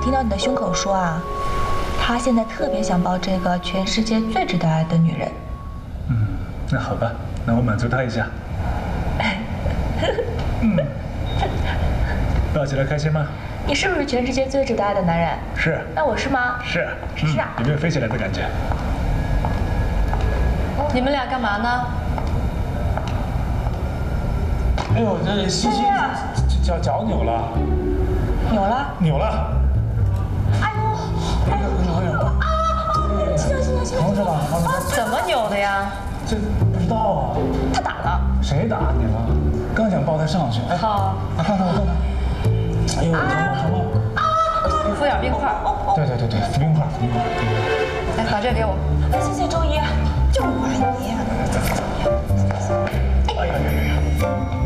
听到你的胸口说啊，他现在特别想抱这个全世界最值得爱的女人。 那好吧，那我满足他一下。抱起来开心吗？ 你是不是全世界最值得爱的男人？ 是。 那我是吗？ 是。 是啊。 有没有飞起来的感觉？ 你们俩干嘛呢？ 哎呦，这西脚扭了。 扭了？ 扭了。 哎呦！ 疼是吧？ 怎么扭的呀？ 这不知道啊。 他打了。 谁打你了？刚想抱他上去。 好。 我看看。哎呦，疼吗？ 你敷点冰块。 对，敷冰块。 来，把这个给我。 谢谢周姨，就怪你。 哎呀！